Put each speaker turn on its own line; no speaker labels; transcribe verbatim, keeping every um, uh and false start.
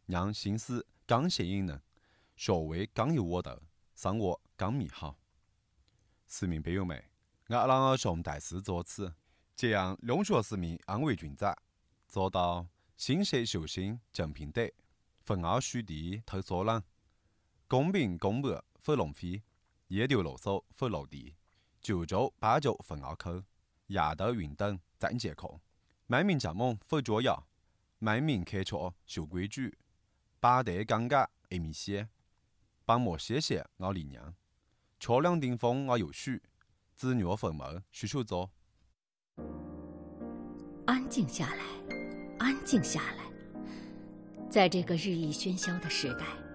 让心思更吸引人，学会更有窝头，生活更美好。市民朋友们，我让我兄代事作此，这样两学市民安为均在，做到信息修心正平对，分二水地投所人，公平公正不浪费，夜流露手不漏地，九州八九分二扣，夜头运动真健康，卖名节目不作妖，卖名开车守规矩，八德尴尬一米线，帮我谢谢我理娘，车辆顶峰我有序，自虐分谋需求做。
安静下来，安静下来，在这个日益喧嚣的时代，